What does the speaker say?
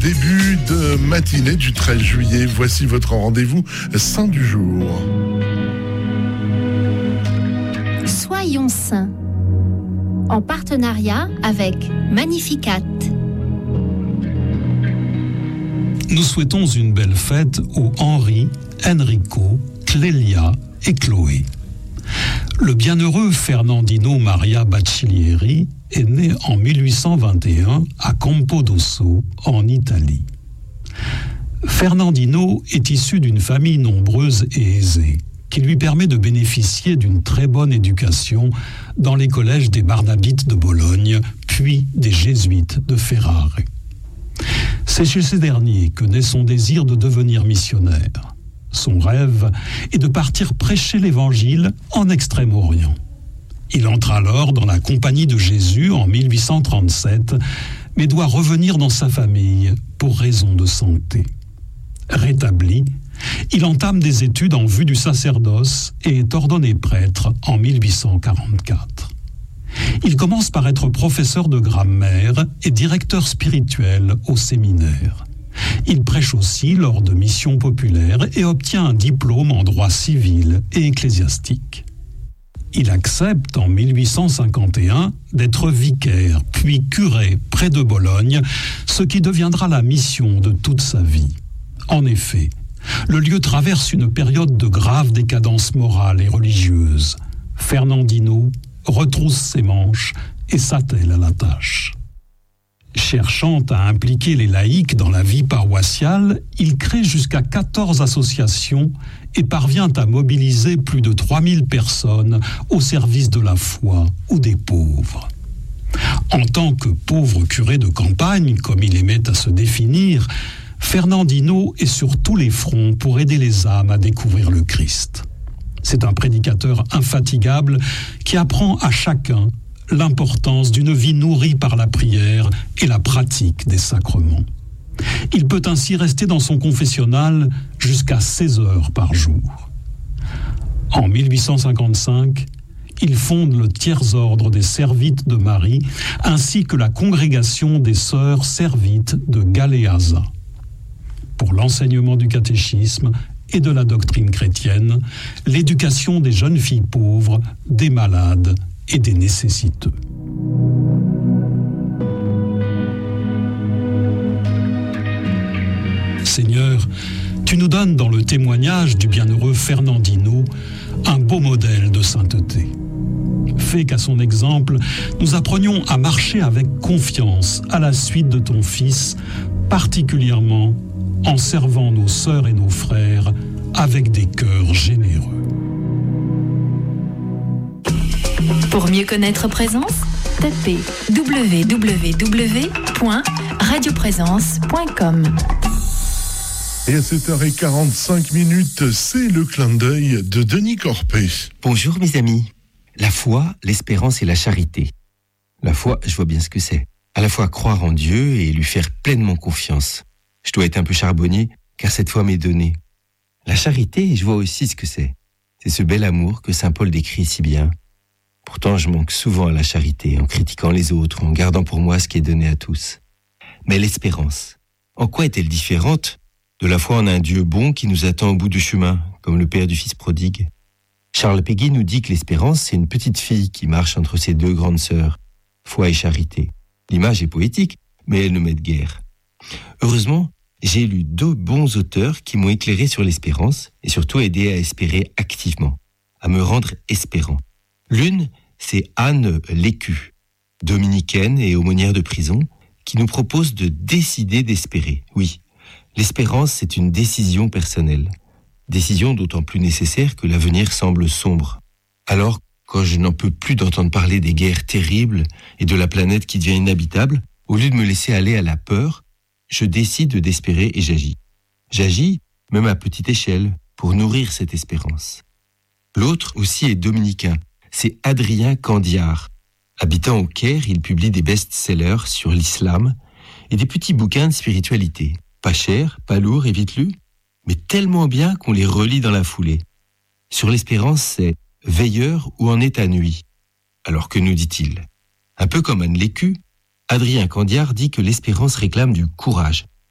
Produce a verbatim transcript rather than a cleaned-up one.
début de matinée du treize juillet. Voici votre rendez-vous saint du jour. Soyons saints, en partenariat avec Magnificat. Nous souhaitons une belle fête aux Henri, Enrico, Clélia et Chloé. Le bienheureux Fernandino Maria Baccellieri est né en mille huit cent vingt et un à Campodosso, en Italie. Fernandino est issu d'une famille nombreuse et aisée, qui lui permet de bénéficier d'une très bonne éducation dans les collèges des Barnabites de Bologne, puis des Jésuites de Ferrare. C'est chez ces derniers que naît son désir de devenir missionnaire. Son rêve est de partir prêcher l'Évangile en Extrême-Orient. Il entre alors dans la Compagnie de Jésus en mille huit cent trente-sept, mais doit revenir dans sa famille pour raison de santé. Rétabli, il entame des études en vue du sacerdoce et est ordonné prêtre en mille huit cent quarante-quatre. Il commence par être professeur de grammaire et directeur spirituel au séminaire. Il prêche aussi lors de missions populaires et obtient un diplôme en droit civil et ecclésiastique. Il accepte en mille huit cent cinquante et un d'être vicaire puis curé près de Bologne, ce qui deviendra la mission de toute sa vie. En effet, le lieu traverse une période de grave décadence morale et religieuse. Fernandino retrousse ses manches et s'attelle à la tâche. Cherchant à impliquer les laïcs dans la vie paroissiale, il crée jusqu'à quatorze associations et parvient à mobiliser plus de trois mille personnes au service de la foi ou des pauvres. En tant que pauvre curé de campagne, comme il aimait à se définir, Fernandino est sur tous les fronts pour aider les âmes à découvrir le Christ. C'est un prédicateur infatigable qui apprend à chacun l'importance d'une vie nourrie par la prière et la pratique des sacrements. Il peut ainsi rester dans son confessionnal jusqu'à seize heures par jour. En mille huit cent cinquante-cinq, il fonde le Tiers-Ordre des Servites de Marie ainsi que la Congrégation des Sœurs Servites de Galeazza. Pour l'enseignement du catéchisme et de la doctrine chrétienne, l'éducation des jeunes filles pauvres, des malades et des nécessiteux. Seigneur, tu nous donnes dans le témoignage du bienheureux Fernandino un beau modèle de sainteté. Fais qu'à son exemple, nous apprenions à marcher avec confiance à la suite de ton Fils, particulièrement en servant nos sœurs et nos frères avec des cœurs généreux. Pour mieux connaître Présence, tapez w w w point radio présence point com. Et à sept heures quarante-cinq minutes, c'est le clin d'œil de Denis Corpet. Bonjour mes amis. La foi, l'espérance et la charité. La foi, je vois bien ce que c'est. À la fois croire en Dieu et lui faire pleinement confiance. Je dois être un peu charbonnier, car cette foi m'est donnée. La charité, je vois aussi ce que c'est. C'est ce bel amour que saint Paul décrit si bien. Pourtant, je manque souvent à la charité, en critiquant les autres, en gardant pour moi ce qui est donné à tous. Mais l'espérance, en quoi est-elle différente de la foi en un Dieu bon qui nous attend au bout du chemin, comme le père du fils prodigue? Charles Péguy nous dit que l'espérance, c'est une petite fille qui marche entre ses deux grandes sœurs, foi et charité. L'image est poétique, mais elle ne m'aide guère. Heureusement, j'ai lu deux bons auteurs qui m'ont éclairé sur l'espérance et surtout aidé à espérer activement, à me rendre espérant. L'une, c'est Anne Lécu, dominicaine et aumônière de prison, qui nous propose de décider d'espérer. Oui, l'espérance, c'est une décision personnelle. Décision d'autant plus nécessaire que l'avenir semble sombre. Alors, quand je n'en peux plus d'entendre parler des guerres terribles et de la planète qui devient inhabitable, au lieu de me laisser aller à la peur, je décide d'espérer et j'agis. J'agis, même à petite échelle, pour nourrir cette espérance. L'autre aussi est dominicain. C'est Adrien Candiar. Habitant au Caire, il publie des best-sellers sur l'islam et des petits bouquins de spiritualité. Pas chers, pas lourds et vite lus, mais tellement bien qu'on les relit dans la foulée. Sur l'espérance, c'est « veilleur ou en état nuit ». Alors que nous dit-il? Un peu comme Anne Lécu, Adrien Candiar dit que l'espérance réclame du courage.